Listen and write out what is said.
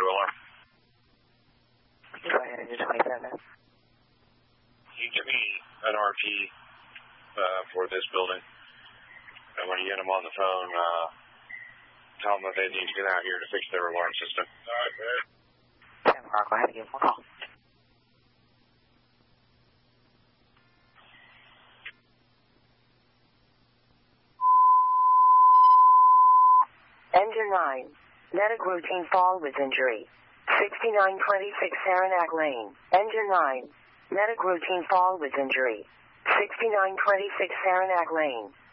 to alarm. Go ahead, engine 27. Can you give me an RP for this building? And when you get them on the phone, tell them that they need to get out here to fix their alarm system. All right, man. Go ahead and give them a call. Engine 9, medic routine fall with injury. 6926 Saranac Lane. Engine 9, medic routine fall with injury. 6926 Saranac Lane.